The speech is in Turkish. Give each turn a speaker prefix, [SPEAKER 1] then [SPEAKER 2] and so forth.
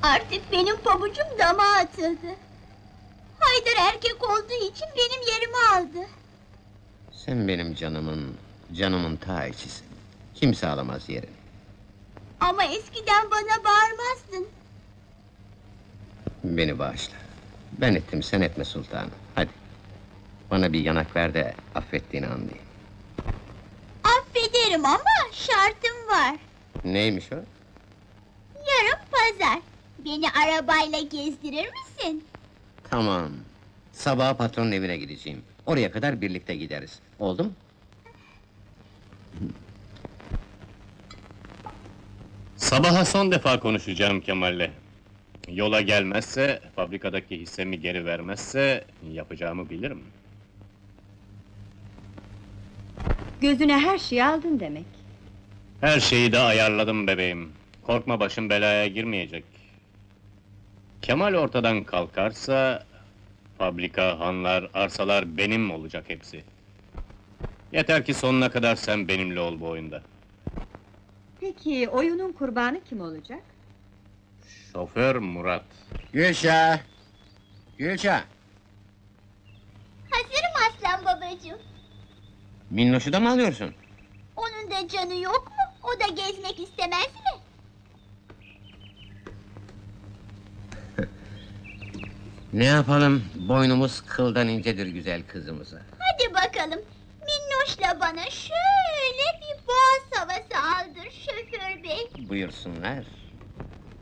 [SPEAKER 1] Artık benim pabucum dama atıldı. Haydar erkek olduğu için benim yerimi aldı.
[SPEAKER 2] Sen benim canımın ta içisin. Kimse alamaz yerini.
[SPEAKER 1] Ama eskiden bana bağırmazdın.
[SPEAKER 2] Beni bağışla. Ben ettim, sen etme sultanım. Hadi. Bana bir yanak ver de affettiğini anlayayım.
[SPEAKER 1] Affederim ama şartım var.
[SPEAKER 2] Neymiş o?
[SPEAKER 1] Yarın pazar. Beni arabayla gezdirir misin?
[SPEAKER 2] Tamam. Sabah patronun evine gideceğim. Oraya kadar birlikte gideriz. Oldu mu?
[SPEAKER 3] Sabaha son defa konuşacağım Kemal'le. Yola gelmezse, fabrikadaki hissemi geri vermezse, yapacağımı bilirim.
[SPEAKER 4] Gözüne her şeyi aldın demek.
[SPEAKER 3] Her şeyi de ayarladım bebeğim. Korkma, başım belaya girmeyecek. Kemal ortadan kalkarsa, fabrika, hanlar, arsalar benim olacak hepsi. Yeter ki sonuna kadar sen benimle ol bu oyunda.
[SPEAKER 4] Peki oyunun kurbanı kim olacak?
[SPEAKER 3] Şoför Murat.
[SPEAKER 2] Gülşah! Gülşah!
[SPEAKER 1] Hazırım aslan babacığım.
[SPEAKER 2] Minnoş'u da mı alıyorsun?
[SPEAKER 1] Onun da canı yok mu? O da gezmek istemez mi?
[SPEAKER 2] Ne yapalım? Boynumuz kıldan incedir güzel kızımıza.
[SPEAKER 1] Hadi bakalım. Minnoş'la bana şöyle bir boğaz havası aldır şoför bey.
[SPEAKER 2] Buyursunlar.